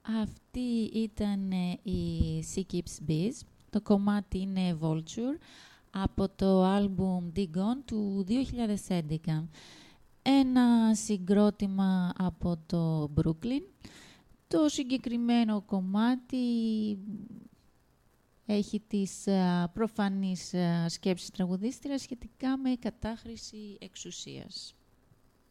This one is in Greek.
Αυτή ήταν η She Keeps Bees. Το κομμάτι είναι Vulture από το άλμπουμ Dig On του 2011. Ένα συγκρότημα από το Brooklyn. Το συγκεκριμένο κομμάτι έχει τις προφανείς σκέψεις τραγουδίστριας σχετικά με κατάχρηση εξουσίας.